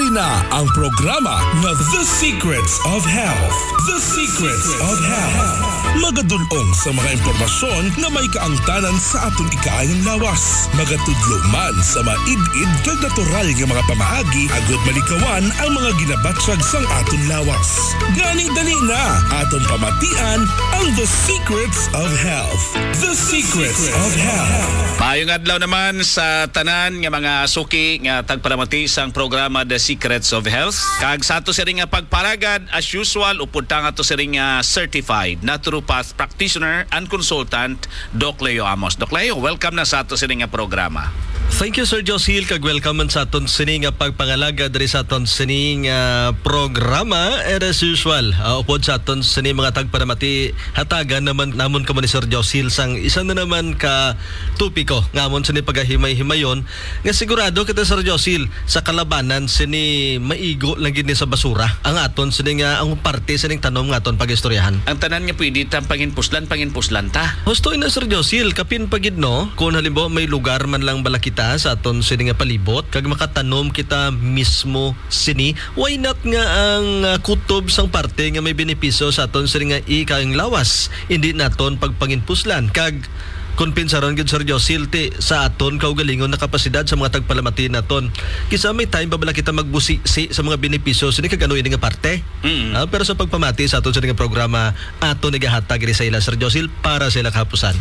Muli na ang programa na The Secrets of Health. The Secrets of Health. Magadulong sa mga impormasyon na may kaangtanan sa aton ikaayang lawas. Magatudlo man sa maid-id kag natural nga mga pamaagi agud malikawan ang mga ginabatsag sang aton lawas. Gani dali na aton pamatian ang The Secrets of Health. The Secrets of Health. Maayong adlaw naman sa tanan nga mga suki nga tagpalamati sang programa The Secrets of Health. Kag sa ato siring nga pagparagad as usual upod ta nga ato siring nga certified naturopath practitioner and consultant Doc Leo Amos. Doc Leo, welcome na sa ato siring nga programa. Thank you Sir Josil, kag welcome man sa aton sining nga pagpangalaga diri sa aton sining programa. And as usual, upod sa aton sining mga tagpalamati hatagan naman namon kamo ni Sir Josil sang isa na naman ka topiko ngamon sini pagahimay-himayon nga sigurado kita Sir Josil sa kalabanan sini maigo lang gid ni sa basura ang aton sini nga ang parte sining tanom nga aton pagistoryahan. Ang tanan nga pwede ta panginpuslan ta. Husto na Sir Josil, kapin pagid no kung halimbawa may lugar man lang bala kita sa aton sini nga palibot kag makatanom kita mismo sini, why not nga ang kutob sang parte nga may benepisyo sa aton sini nga ikaing lawas hindi naton pagpanginpuslan kag kumpensaron gid Sir Josil ti sa aton kaugalingon na kapasidad sa mga tagpalamati naton. Kisa may time babala kita magbusi sa mga benepisyo sini kag ano ini nga parte. Pero sa pagpamati sa aton sa nga programa aton nagahatag ri sa ila Sir Josil para sa ila kahapusan.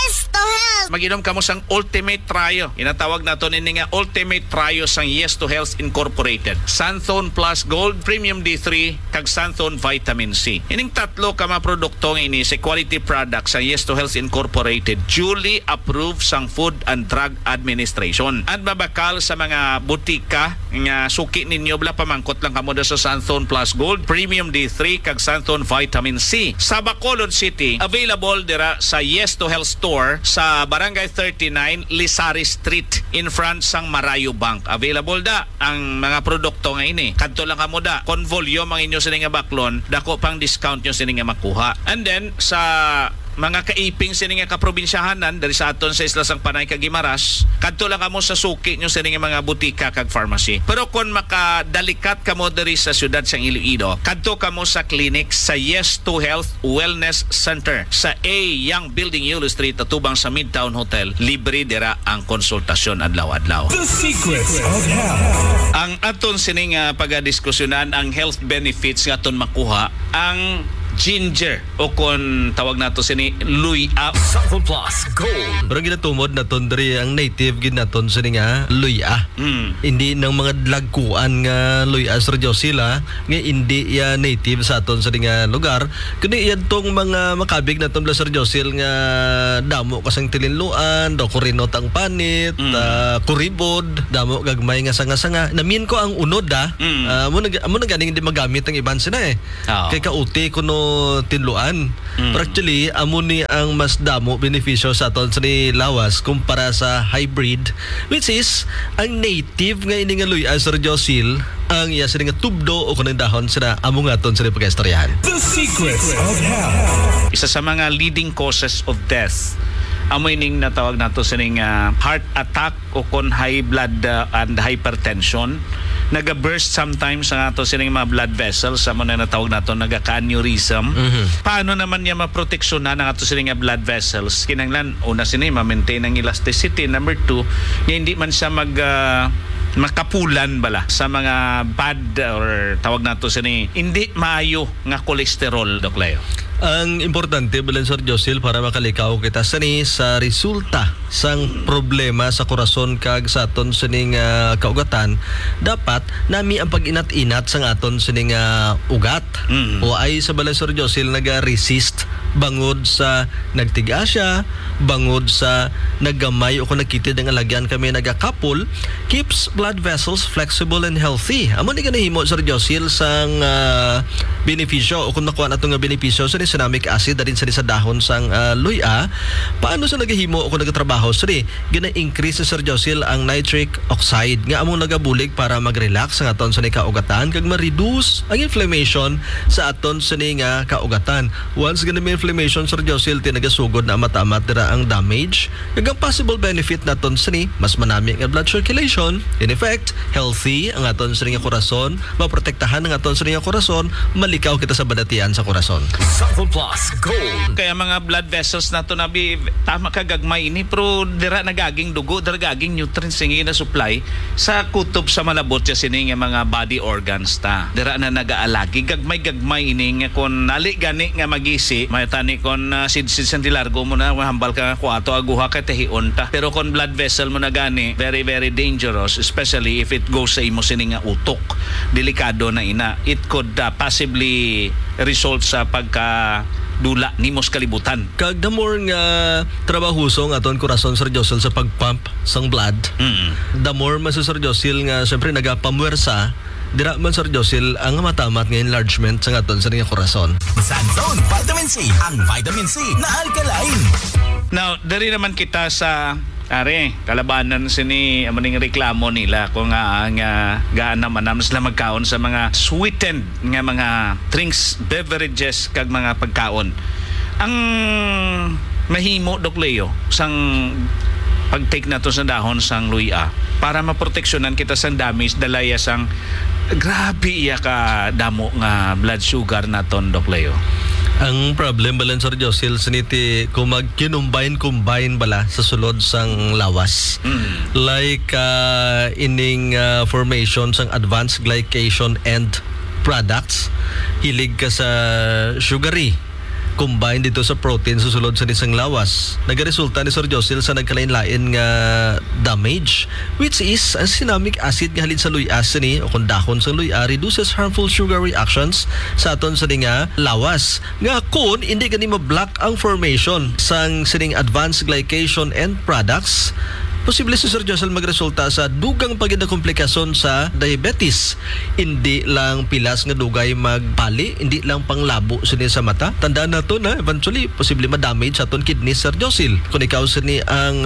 Mag-inom kamo sang Ultimate Trio. Inatawag naton ini nga Ultimate Trio sang Yes to Health Incorporated. Santhone Plus Gold, Premium D3, kag Santhone Vitamin C. Ining tatlo ka mga produkto ini sa quality products sang Yes to Health Incorporated, duly approved sang Food and Drug Administration. At babakal sa mga butika nga suki ninyo bala pamangkot lang kamo sa Santhone Plus Gold, Premium D3, kag Santhone Vitamin C. Sa Bacolod City, available dira sa Yes to Health Store sa Barangay 39, Lisari Street, in front sang Marayo Bank. Available da ang mga produkto nga ini. Kadto lang kamo da. Convolio ang inyo sini nga baklon, dako pang discount nyo sini nga makuha. And then sa mga kaiping sini nga kaprobinsyahanan dari sa aton sa Isla sang Panay kag Guimaras, kadto lang kamo sa suki nyo sini nga mga butika kag pharmacy. Pero kung makadalikat kamo diri sa syudad sang Iloilo, kadto kamo sa clinic sa Yes to Health Wellness Center sa A Young Building Yulo Street atubang sa Midtown Hotel. Libre dira ang konsultasyon adlaw-adlaw. The Secrets of Health. Ang aton sini nga pagadiskusyonan ang health benefits nga aton makuha ang ginger o kung tawag nato sini luya. Santhone Plus Gold. Pero ginatumod naton diri ang native gid naton sini nga luya. Hindi ng mga lagkuan nga luya Sir Josil nga hindi ya native sa aton sini nga lugar kundi yan tong mga makabig naton Sir Josil nga damo kasang tilinluan do kurinot ang panit, kuribod, damo gagmay nga sanga-sanga. Namin ko ang unod amo na ganing hindi magamit ang iban sina kay kauti kuno tinluan. Pero actually amo ni ang mas damo benepisyo sa aton sa ni lawas kumpara sa hybrid, which is ang native nga ini nga luya Sir Josil ang iya sini nga tubdo o kunang dahon sina amo nga aton sa pagkaistoryahan. The Secrets of Health. Isa sa mga leading causes of death amo ining natawag nato sining heart attack o kon high blood and hypertension. Naga-burst sometimes ang ato sining mga blood vessels amo na natawag nato naga-aneurysm. Paano naman niya maproteksyonan ang ato sining blood vessels? Kinahanglan una sini ma-maintain ang elasticity. Number 2, hindi man siya makapulan bala sa mga bad or tawag nato sini hindi maayo nga kolesterol, Doc Leo. Ang importante bilang Sir Josil para makalikaw kita sani sa resulta sang problema sa korason kag sa aton sining kaugatan, dapat nami ang pag-inat-inat sang aton sining ugat. O ay sa bilang Sir Josil naga-resist bangod sa nagtiga siya, bangod sa naggamay o kung nagkitid ang alagyan kami nagakapol, keeps blood vessels flexible and healthy. Amo ni ganahimo Sir Josil sang benepisyo o kung nakuha na itong benepisyo sa cinnamic acid na rin sa dahon sang luya. Paano sa nagahimo o kung nagatrabaho sa gina-increase sa Sir Josil ang nitric oxide nga among nagabulig para mag-relax ang aton sa kaugatan kag ma-reduce ang inflammation sa aton sa nga kaugatan. Once ganun may inflammation Sir Josil tinagasugod na matamat dira ang damage. Kag ang possible benefit naton sini mas manami nga blood circulation. In effect, healthy ang aton sini nga korason, maprotektahan ang aton sini nga korason, malikaw kita sa badatian sa korason. Santon Plus Gold. Kaya mga blood vessels na to nabi tama ka gagmay ini pero dira nagaging dugo, dira gaging nutrients nga na supply sa kutob sa malabot sa sini nga mga body organs ta. Dira na nagaalagi gagmay ini nga kon nali gani nga magisi may tani kon sid-sid santilargo mo na hambal ka kwato aguha ka tehion ta. Pero kon blood vessel mo na gani very very dangerous especially if it goes sa imo sini nga utok. Delikado na ina. It could possibly result sa pagka dula nimos kalibutan. Kag the more nga trabahusong aton korason Sir Josil sa pagpump sang blood, the more mas Sir Josil nga syempre nagapamwersa dira man Sir Josil ang matamat nga enlargement sa aton sa nga korason. Santon Vitamin C, ang vitamin C na alkaline. Now, dari naman kita sa kalabanan sini amaning reklamo nila kung ang gaan naman sila magkaon sa mga sweetened nga mga drinks, beverages kag mga pagkaon. Ang mahimo Dok Leo sang pag-take na to sa dahon sang luya para maproteksyonan kita sang damage dalaya sang grabe iya ka damo nga blood sugar naton Dok Leo. Ang problem bala Sir Josil siniti kung mag-combine bala sa sulod sang lawas. Like ining formation sang advanced glycation end products, hilig ka sa sugary combine dito sa protein sa sulod sa isang lawas. Nagaresulta ni Sir Josil sa nagkalain-lain nga damage, which is ang cinnamic acid nga halin sa luya ni o kung dahon sa luya reduces harmful sugar reactions sa aton sa nga lawas. Nga kung hindi gani ma-block ang formation sang sining advanced glycation end products, posible si Sir Josil magresulta sa dugang pagida komplikasyon sa diabetes. Hindi lang pilas nga dugay magpali, hindi lang panglabo sini sa mata. Tandaan nato na eventually posible ma-damage sa aton kidney Sir Josil. Kung ikaw sini ang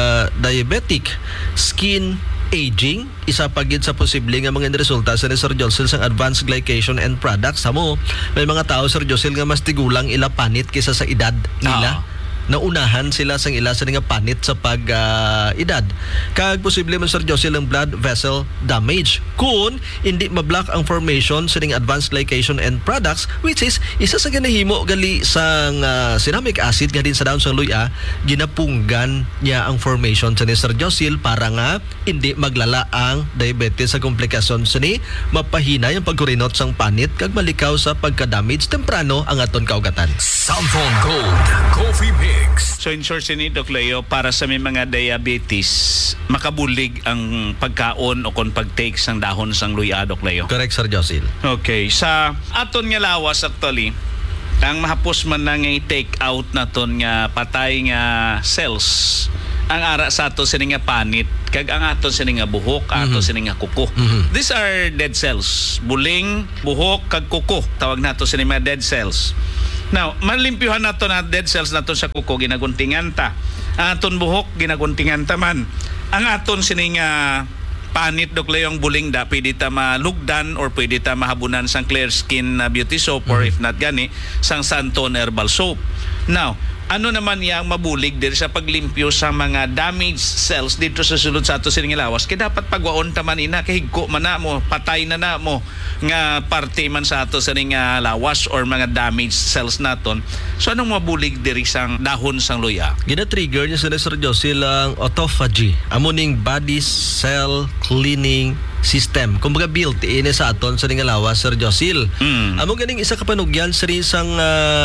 diabetic, skin aging, isa pagid sa posible nga mga resulta sa Sir Josil sang advanced glycation end products. Samo, may mga tao Sir Josil nga mas tigulang ila panit kaysa sa edad nila. Naunahan sila sang ila sa nga panit sa pag-edad. Kag posible man Sir Josil ang blood vessel damage kung hindi ma-block ang formation sa advanced glycation end products, which is isa sa ganahimo gali sang cinnamic acid nga din sa dahon sang luya, ginapunggan niya ang formation sa ni Sir Josil para nga hindi maglala ang diabetes sa komplikasyon sa ni mapahina yung pagkurinot sang panit kag malikaw sa pagka-damage temprano ang aton kaugatan. Santon Gold Coffee Mix. So in short sini Dok Leo, para sa may mga diabetes, makabulig ang pagkaon o kung pag-take sang dahon sang luya Dok Leo. Correct Sir Josil. Okay, sa aton nga lawas actually, ang mahapos man na nga i-take out naton nga patay nga cells ang ara sa ato sini nga panit kag ang aton sini nga buhok, ato sini nga kuko. These are dead cells. Buling, buhok kag kuko. Tawag nato sini mga dead cells. Now, malimpyuhan nato na dead cells nato sa kuko ginaguntingan ta. Aton buhok ginaguntingan ta man. Ang aton sini nga panit Dok Leo ang buling da pwede ta malugdan or pwede ta mahabunan sang Clear Skin beauty soap or if not gani sang Santon herbal soap. Now, ano naman yang mabulig diri sa paglimpyo sa mga damaged cells dito sa sulod sa ato sining lawas kay dapat pagwaon ta man ina kay higko man na mo, patay na mo nga parte man sa ato sining lawas or mga damaged cells naton. So anong mabulig diri sang dahon sang luya? Gina-trigger niya sa Sir Josil ang autophagy, amo ning body cell cleaning system. Kumbaga built-in sa aton sa nga lawas Sir Josil. Amo ganing isa ka panugyan sa isang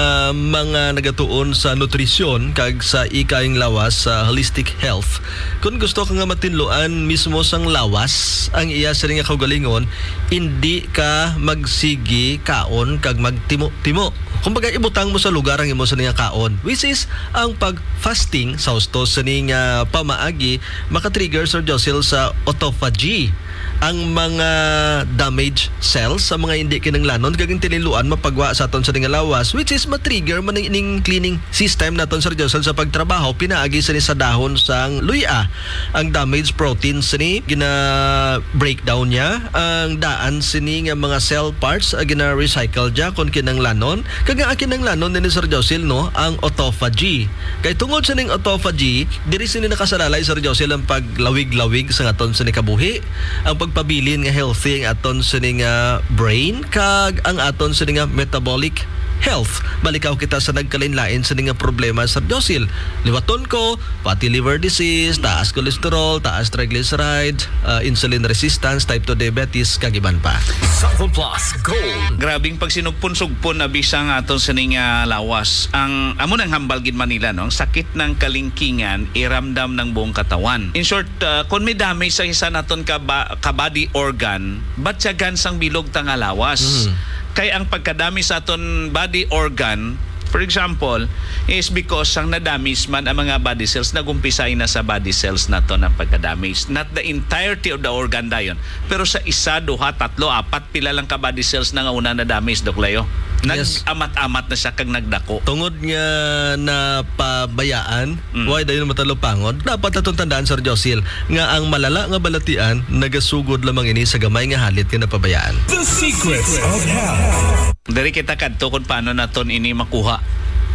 mga nagatuon sa nutrisyon kag sa ikaing lawas sa holistic health. Kung gusto ka nga matinluan mismo sang lawas ang iya sa nga kaugalingon, hindi ka magsigi kaon kag magtimo-timo. Kumbaga ibutang mo sa lugar ang imo sa nga kaon, which is ang pag-fasting sa husto sa nga pamaagi maka-trigger Sir Josil sa autophagy. ang mga damage cells sa mga hindi kinanglanon kag tiniluan mapagwa sa aton sa ning lawas, which is matrigger man ning cleaning system naton Sir Josel sa pagtrabaho pinaagi sa ni sa dahon sang luya ang damaged proteins ni gina breakdown niya ang daan sini nga mga cell parts gina recycle ja kon kinanglanon kag ang kinanglanon ni Sir Josel no ang autophagy kay tungod sa ning autophagy diri sini nakasalalay Sir Josel ang paglawig-lawig sa aton sa ni kabuhi ang pagpabilin nga healthy ang aton sa ni nga brain kag ang aton sa ni nga metabolic health. Balikaw kita sa nagkalinlain sa nga problema sa Josel. Liwaton ko, fatty liver disease, taas cholesterol, taas triglycerides, insulin resistance, type 2 diabetes, kag iban pa. Southern Plus Gold. Grabing pag sinugpon-sugpon na bisang aton sa ning lawas. Ang amo nang hambal gid Manila no, ang sakit ng kalingkingan iramdam ng buong katawan. In short, kung may damage sa isa naton ka body organ, batyagan sang bilog tanga lawas. Kay ang pagkadami sa aton body organ, for example, is because ang na-damage man ang mga body cells, nagumpisay na sa body cells na to ng pagka-damage. Not the entirety of the organ dayon. Pero sa isa, duha, tatlo, apat, pila lang ka body cells na nga una na-damage, Dok Leo. Nag-amat-amat na siya kag nagdako. Tungod nga na pabayaan, why dayon matalo pangod, dapat natong tandaan Sir Josel nga ang malala nga balatian nagasugod lamang ini sa gamay nga halit nga napabayaan. The Secrets of Health. Dari kita kadto kung paano naton ini makuha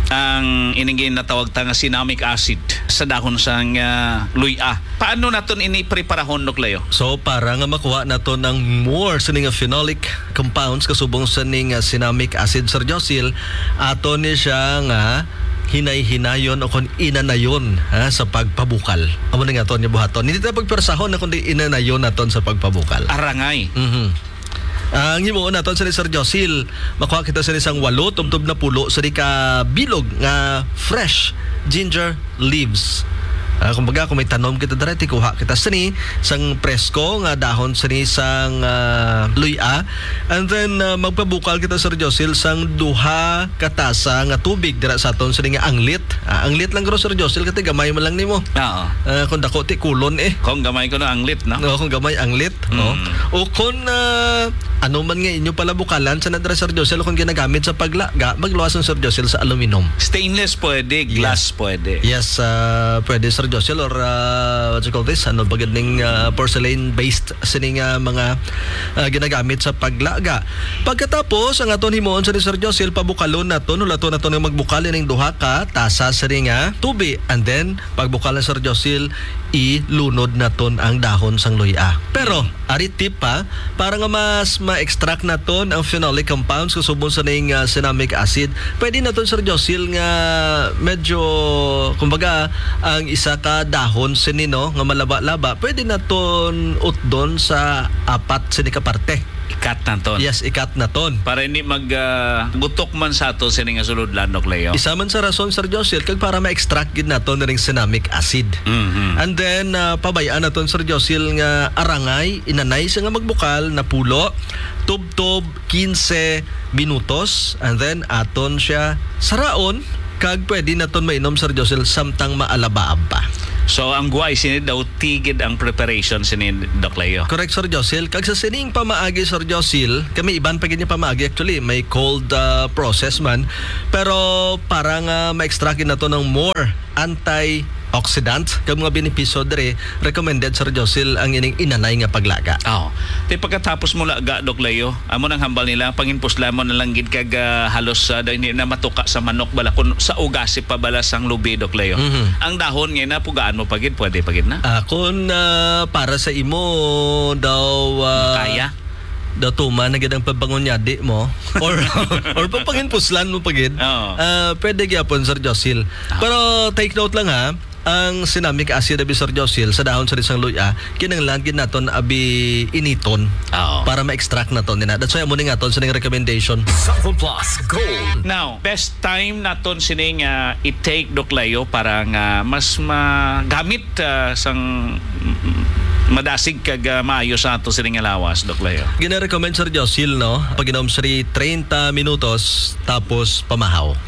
ang inigin na tawag ta nga cinnamic acid sa dahon sang luya. Paano naton ini preparahon Dok Leo? So para nga makuha nato ng more sa nga phenolic compounds kasubong sa nga cinnamic acid Sir Josel, ato ni siya nga hinay-hinayon o kung inanayon sa pagpabukal. Amo na nga aton niya buhaton. Hindi tayo pagpersahon na kundi inanayon naton sa pagpabukal. Arangay. Ang himuon naton sa Sir Josel, makuha kita sa isang 8 tubtob na pulo sa di ka bilog nga fresh ginger leaves. Kumbaga kung may tanom kita dere kuha kita sini sang presko nga dahon sini sang luya, and then magpabukal kita Sir Josel sang duha katasa nga tubig dira sa aton sini nga anglit. Anglit lang gro Sir Josel kati gamay man lang nimo. Oo. Kung dako ti kulon Kung gamay ko na anglit no. No, kung gamay anglit, no. O kung ano man nga inyo pala bukalan sa nadra Sir Josel kung ginagamit sa paglaga, magluwas ang Sir Josel sa aluminum. Stainless pwede, glass pwede. Yes, pwede Sir Josel or what you call this? Ano bagad ning porcelain-based sining mga ginagamit sa paglaga. Pagkatapos, ang aton himuon sa Sir Josel, pabukalon naton, ulaton naton nga magbukal ning duha ka tasa sa nga tubig. And then, pagbukal na Sir Josel, ilunod naton ang dahon sang luya. Pero, ari tip pa, para nga mas ma-extract naton ang phenolic compounds kasubong sa ning cinnamic acid, pwede naton Sir Josel nga medyo, kumbaga, ang isa ka dahon sinino nga malaba-laba, pwede naton utdon sa apat sini ka parte. Ikat naton. Yes, ikat naton. Para hindi gutok man sa ato sini nga sulod lang Dok Leo. Isa man sa rason Sir Josel kag para ma-extract gid naton ning cinnamic acid. And then pabayaan naton Sir Josel nga arangay inanay sa nga magbukal na pulo tubtob 15 minutos, and then aton siya saraon kag pwede naton mainom Sir Josel samtang maalabaab pa. So ang guay sinid daw tigid ang preparation sinid Dok Leo. Correct Sir Josel. Kag sa sining pamaagi Sir Josel, kami iban pa gid niya pamaagi actually, may cold process man. Pero para nga ma-extract nato ng more antioxidant kag mga benepisyo dere, recommended Sir Josel ang ining inanay nga paglaga. Te pagkatapos mo laga Dok Leo, amo nang hambal nila panginpuslamon na lang gid kag halos hindi na matuka sa manok bala kun sa ugasi pa bala sang lubi Dok Leo. Ang dahon ngay na pugaan mo pagid, pwede pagid na. Kung para sa imo daw kaya daw tuman na gid ang pagbangon yadi mo or papanginpuslan mo pagid. Pwede gyapon Sir Josel. Pero take note lang ha, ang cinnamic acid abi Sir Josel sa dahon sa isang luya kinahanglan gid naton abi initon para ma-extract naton nina. That's why mo ning aton sa ning recommendation. Southern Plus Gold. Now, best time naton sining i-take Dok Leo para nga mas magamit sang madasig kag maayo sa ato sining lawas Dok Leo. Gina-recommend Sir Josel no, pag inom 30 minutos tapos pamahaw.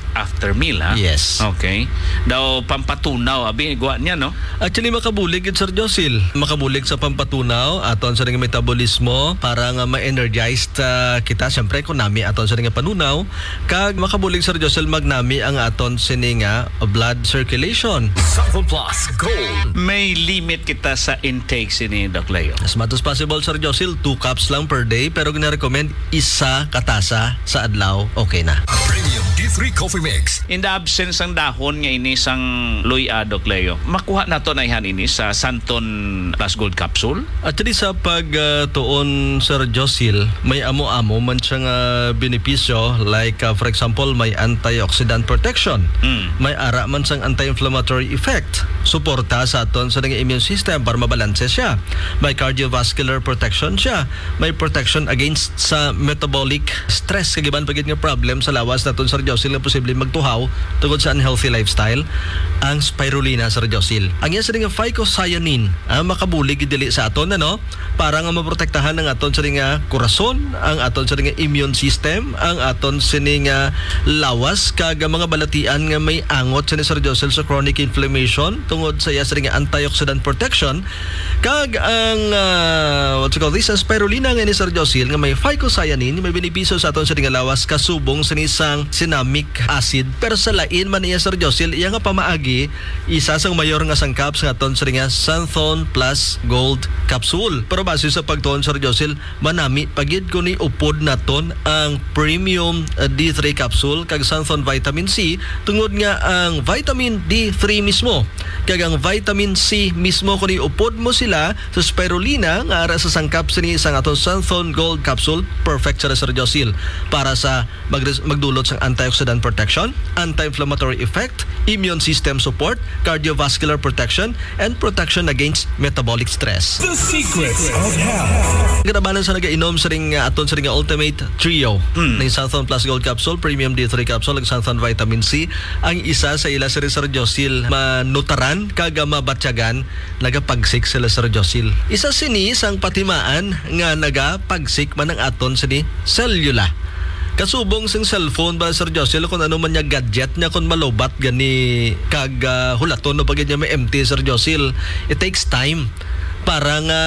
after meal, ha? Yes. Okay. Daw pampatunaw, abi, guwa niya, no? Actually, makabulig yun, Sir Josil. Makabulig sa pampatunaw aton sa ring metabolismo para nga ma-energized kita. Siyempre, kung nami aton sa ring panunaw, kag makabulig, Sir Josil, magnami ang aton sininga blood circulation. Santon Plus Gold. May limit kita sa intake sini, Doc Leo. As much as possible, Sir Josil, 2 cups lang per day, pero gina-recommend isa katasa sa adlaw, okay na. Premium D3 Coffee Mix. In the absence ng dahon nga ini sang luya, Doc Leo, makuha na to na ihan ini sa Santon Plus Gold Capsule. Actually, sa pagtuon, Sir Josil, may amo-amo man siyang benepisyo, like for example, may antioxidant protection. May ara man siyang anti-inflammatory effect. Suporta sa aton sa immune system para mabalanse siya. May cardiovascular protection siya. May protection against sa metabolic stress, kagiban pagit nga problem sa lawas naton, Sir Josil, nga posible magtuhaw tungod sa unhealthy lifestyle. Ang spirulina, Sir Josil, ang yan sa nga phycocyanin, makabulig dili sa aton, ano, para nga maprotektahan ang aton sa nga kurason, ang aton sa nga immune system, ang aton sa nga lawas kag mga balatian nga may angot sa Sir Josil sa chronic inflammation tungod sa iya sa nga antioxidant protection. Kag ang what you call this, spirulina nga ni Sir Josil nga may phycocyanin, may benepisyo sa aton sa nga lawas kasubong sa isang cinnamic acid, pero sa lain man iya, Sir Josil, iya nga pamaagi isa sang mayor nga sangkap sa aton sa nga Santon Plus Gold Capsule. Pero base sa pagtuon, Sir Josil, manami pagid ko ni upod naton ang Premium D3 Capsule kag Santon Vitamin C, tungod nga ang Vitamin D3 mismo kag ang Vitamin C mismo kung upod mo sila sa spirulina nga ara sa sangkap sa isang aton Santon Gold Capsule, perfect sa Sir Josil para sa magdulot sa antioxidant protection, anti-inflammatory effect, immune system support, cardiovascular protection, and protection against metabolic stress. The Secrets of Health. Ganabanan sa nagainom sa ring aton sa ring Ultimate Trio ng Santon Plus Gold Capsule, Premium D3 Capsule, ug Santon Vitamin C. Ang isa sa ila sa Sir Josil manutaran kag mabatyagan nagapagsik sila, Sir Josil. Isa sini sang patimaan nga nagapagsik man ang aton sini cellula. Kasubong sing cellphone ba, Sir Josil, kung ano man niya gadget niya, kung malobat gani kag hulaton no pagid niya may empty, Sir Josil, it takes time para nga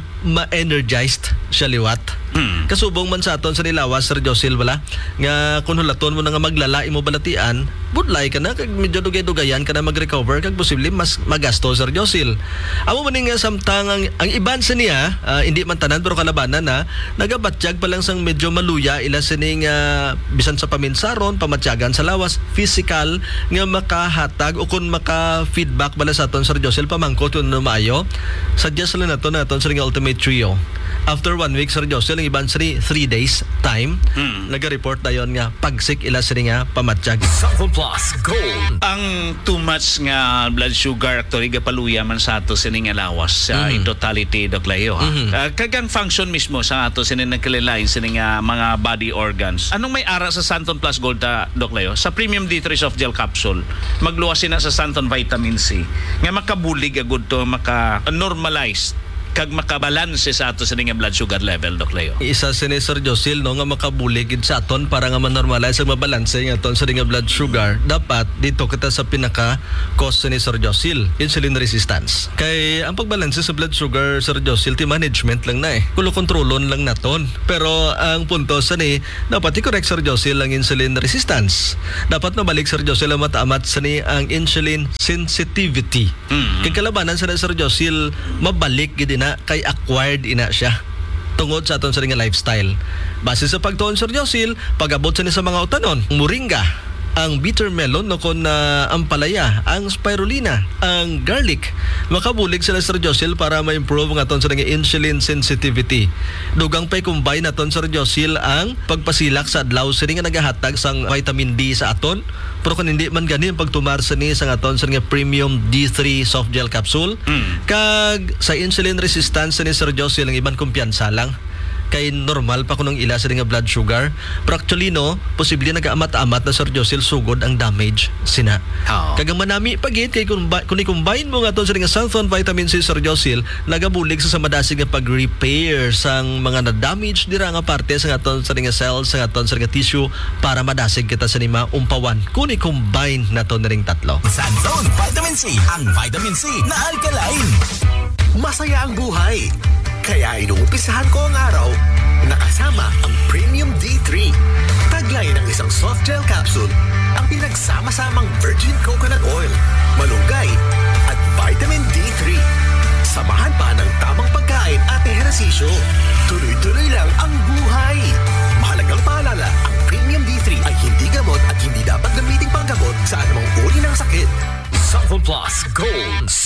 ma-energized siya liwat. Kasubong man sa aton sa nilawas, Sir Josil, wala nga kung hulaton mo na nga maglalai mo balatian, budlay ka na kag medyo dugay-dugayan ka na mag-recover kag posible mas magasto, Sir Josil. Amo man nga samtang ang iban sa niya, hindi man tanan pero kalabanan na nagabatsyag pa lang sang medyo maluya ila sining bisan sa paminsaron, pamatyagan sa lawas, physical nga makahatag o kung maka-feedback bala sa aton, Sir Josil, pamangkot yun na maayo. Suggest lang nato na aton sa Ultimate Trio. After 1 week, Sir Josil, ang iban sa 3 days time, nag-report na yun nga pagsik ila sa nga pamatsyag. Santon Plus Gold. Ang too much nga blood sugar actually gapaluya man sa ato sining nga lawas in totality, Doc Leo, ha. Kagang function mismo sa ato sining nagkalilain sining mga body organs. Anong may ara sa Santon Plus Gold, Doc Leo? Sa Premium D3 Soft Gel Capsule, magluwas na sa Santon Vitamin C nga makabulig agud to, maka-normalize kag makabalanse sa ato sa nga blood sugar level, Doc Leo. Isa si Sir Josil, no, nga makabuligid sa aton para nga manormalize ang mabalanse ng aton sa nga blood sugar. Dapat dito kita sa pinaka cause ni Sir Josil, insulin resistance. Kay ang pagbalanse sa blood sugar, Sir Josil, ti management lang na kulo-kontrolon lang naton. Pero ang punto sa ni, dapat i-correct, Sir Josil, ang insulin resistance. Dapat mabalik, Sir Josil, ang mataamat sa ni ang insulin sensitivity. Kay kalabanan sa Sir Josil, mabalik gid na kay acquired ina siya tungod sa aton sa nga lifestyle. Base sa pagtuon, Sir Josil, pag-abot sa ni sa mga utanon, moringa, ang bitter melon, no, kon ang palaya, ang spirulina, ang garlic, makabulig sila, Sir Josil, para ma-improve ang aton sa nga insulin sensitivity. Dugang pa'y combine aton, Sir Josil, ang pagpasilak sa adlaw sini nga nagahatag sang vitamin D sa aton. Pero kung hindi man gani ang pagtumar sa ni sang aton sa nga Premium D3 Soft Gel Capsule, kag sa insulin resistance ni Sir Josil, ang ibang kumpiyansa lang kay normal pa kunong ila sa nga blood sugar. Pero actually no, posible nagaamat-amat na Sir Josil sugod ang damage sina. Oo. Kagang manami pagit kay kung i-combine mo nga to sa nga Santhon vitamin C Sir Josil, nagabulig sa madasig nga pag-repair sang mga na-damage dira nga parte sa aton sa nga cells, sa aton sa nga tissue para madasig kita sa nima umpawan. Kung i-combine na to na ring tatlo. Santon Vitamin C, ang vitamin C na alkaline. Masaya ang buhay. Kaya inuumpisahan ko ang araw nakasama ang Premium D3. Taglay ng isang soft gel capsule ang pinagsama-samang virgin coconut oil, malunggay at vitamin D3. Samahan pa ng tamang pagkain at ehersisyo. Tuloy-tuloy lang ang buhay. Mahalagang paalala, ang Premium D3 ay hindi gamot at hindi dapat gamiting panggamot sa anumang uri ng sakit. Santhon Plus Gold